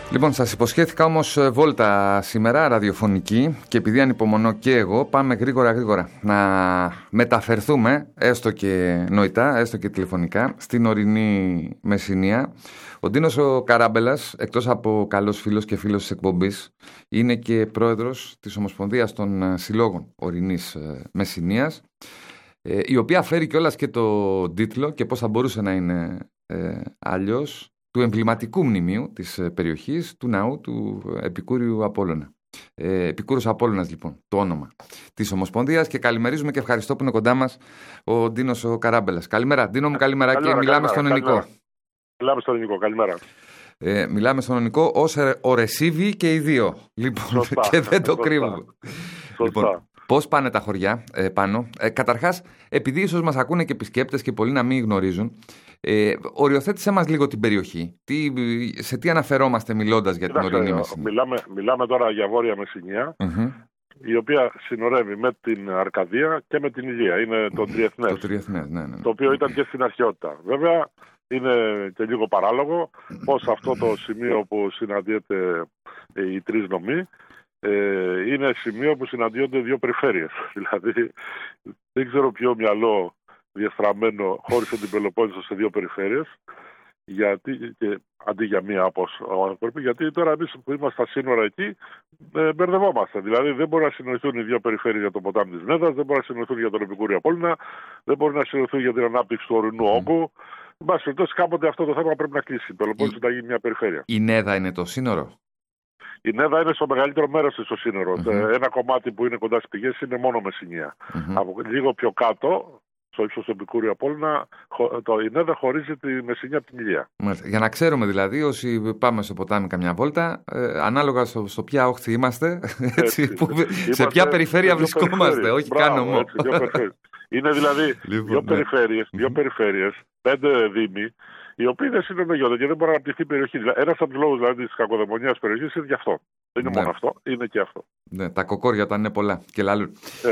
Λοιπόν, σας υποσχέθηκα όμως βόλτα σήμερα ραδιοφωνική και επειδή ανυπομονώ και εγώ, πάμε γρήγορα να μεταφερθούμε, έστω και νοητά, έστω και τηλεφωνικά, στην ορεινή Μεσσηνία. Ο Ντίνος ο Καράμπελας, εκτός από καλός φίλος και φίλος της εκπομπής, είναι και πρόεδρος της Ομοσπονδίας των Συλλόγων Ορεινής Μεσσηνίας, η οποία φέρει κιόλας και το τίτλο, και πώς θα μπορούσε να είναι αλλιώς, του εμβληματικού μνημείου της περιοχής, του ναού του Επικούριου Απόλλωνα. Επικούρος Απόλλωνας, λοιπόν, το όνομα της Ομοσπονδίας, και καλημερίζουμε και ευχαριστώ που είναι κοντά μας ο Ντίνος ο Καράμπελας. Καλημέρα, Ντίνο μου, καλημέρα, και μιλάμε στον ελληνικό. Μιλάμε στον ελληνικό, καλημέρα. Μιλάμε στον ελληνικό ως ο Ρεσίβι και οι δύο. Λοιπόν, σωστά, και δεν το κρύβουμε. Λοιπόν, πώς πάνε τα χωριά πάνω? Καταρχάς, επειδή ίσως μας ακούνε και επισκέπτες και πολλοί να μην γνωρίζουν, οριοθέτησέ μας λίγο την περιοχή. Σε τι αναφερόμαστε μιλώντας για την ορεινή Μεσσηνία? Μιλάμε τώρα για Βόρεια Μεσσηνία, η οποία συνορεύει με την Αρκαδία και με την Ηλία. Είναι το τριεθνές. Το τριεθνές, ναι. Το οποίο ήταν και στην αρχαιότητα. Βέβαια, είναι και λίγο παράλογο πως αυτό το σημείο που συναντιέται οι τρεις νομοί είναι σημείο που συναντιόνται δύο περιφέρειες. Δηλαδή, δεν ξέρω ποιο μυαλό διαστραμμένο χώρισε την Πελοπόννησο σε δύο περιφέρειες, αντί για μία όπως πρέπει, γιατί τώρα εμείς που είμαστε στα σύνορα εκεί μπερδευόμαστε. Δηλαδή δεν μπορεί να συνοηθούν οι δύο περιφέρειες για το ποτάμι της Νέδας, δεν μπορεί να συνοηθούν για τον Επικούριο Απόλλωνα, δεν μπορεί να συνοηθούν για την ανάπτυξη του ορεινού όγκου. Εν πάση περιπτώσει, κάποτε αυτό το θέμα πρέπει να κλείσει. Η Πελοπόννησο να γίνει μια περιφέρεια. Η Νέδα είναι το σύνορο. Η Νέδα είναι στο μεγαλύτερο μέρος της στο σύνορο. Ένα κομμάτι που είναι κοντά στις πηγές είναι μόνο Μεσσηνία. Από λίγο πιο κάτω, στο ύψος του Επικούριου Απόλλωνα, η Νέδα χωρίζει τη Μεσσηνία από την Ηλία. Για να ξέρουμε δηλαδή, όσοι πάμε στο ποτάμι καμιά βόλτα, ανάλογα στο ποια όχθη είμαστε, έτσι, σε ποια περιφέρεια βρισκόμαστε, όχι καν ομό. Είναι δηλαδή δύο περιφέρειες, 5 δήμοι, οι οποίοι δεν συνεννοιόνται και δεν μπορεί να αναπτυχθεί η περιοχή. Ένας από τους λόγους δηλαδή, της κακοδαιμονίας περιοχής είναι γι' αυτό. Δεν είναι μόνο αυτό, είναι και αυτό. Ναι, τα κοκόρια όταν είναι πολλά και λαλούν.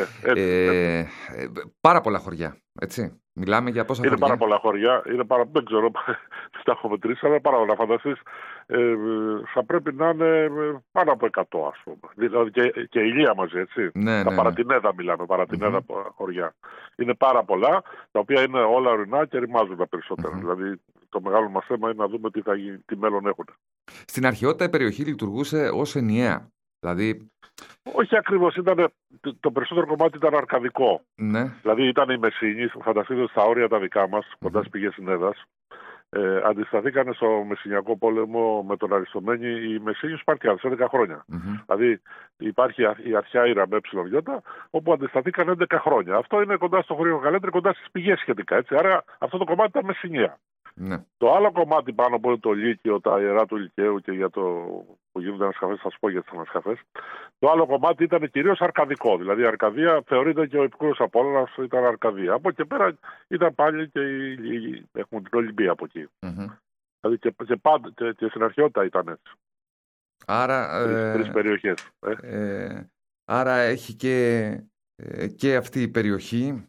Πάρα πολλά χωριά, έτσι. Μιλάμε για πόσα χωριά? Είναι πάρα πολλά χωριά, δεν ξέρω, δεν τα έχω μετρήσει, αλλά πάρα πολλά. Φανταστείς, θα πρέπει να είναι πάνω από 100, ας πούμε. Δηλαδή και η Ηλία μαζί, έτσι. Τα Παρατινέδα μιλάμε, Παρατινέδα χωριά. Είναι πάρα πολλά, τα οποία είναι όλα ορεινά και ρημάζουν τα περισσότερα. Δηλαδή το μεγάλο μας θέμα είναι να δούμε τι μέλλον έχουν. Στην αρχαιότητα η περιοχή λειτουργούσε ως ενιαία. Δηλαδή... Όχι ακριβώς, το περισσότερο κομμάτι ήταν αρκαδικό. Ναι. Δηλαδή ήταν η Μεσσηνή, φανταστείτε στα όρια τα δικά μας, κοντά στις πηγές της Νέδας. Αντισταθήκανε στο Μεσσηνιακό πόλεμο με τον Αριστομένη η Μεσσήνη Σπαρτιάδες, 11 χρόνια. Δηλαδή υπάρχει η αρχαία ΙΡΑΜΕ, όπου αντισταθήκαν 11 χρόνια. Αυτό είναι κοντά στο χωρίο Καλέντρη, κοντά στις πηγές σχετικά. Έτσι. Άρα αυτό το κομμάτι ήταν Μεσσηνία. Ναι. Το άλλο κομμάτι πάνω από το Λύκειο, τα ιερά του Λυκαίου και για το που γίνονται ανασκαφές, θα σου πω για τις ανασκαφές. Το άλλο κομμάτι ήταν κυρίως αρκαδικό. Δηλαδή η Αρκαδία θεωρείται και ο Επικούρος Απόλλωνας ήταν Αρκαδία. Από εκεί πέρα ήταν πάλι και έχουμε την Ολυμπία από εκεί. Δηλαδή και στην αρχαιότητα ήταν έτσι. Άρα, τρεις περιοχές. Άρα έχει και αυτή η περιοχή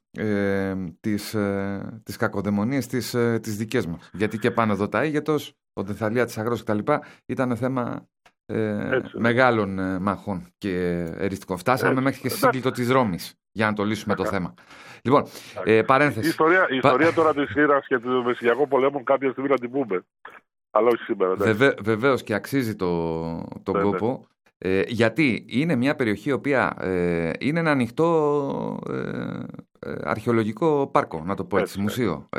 τις κακοδαιμονίες τις δικές μας. Γιατί και πάνω εδώ τα Αίγετος, ο Δενθαλία της Αγρός κτλ. Ήταν θέμα μεγάλων μαχών και εριστικών. Φτάσαμε μέχρι και σύγκλιτο της Ρώμης για να το λύσουμε το θέμα. Λοιπόν, παρένθεση. Η ιστορία τώρα της Σύρας και του Μεσσηνιακού πολέμου κάποια στιγμή να την πούμε. Αλλά όχι σήμερα. Βεβαίως και αξίζει τον κόπο. Γιατί είναι μια περιοχή η οποία είναι ένα ανοιχτό αρχαιολογικό πάρκο, να το πω έτσι, μουσείο.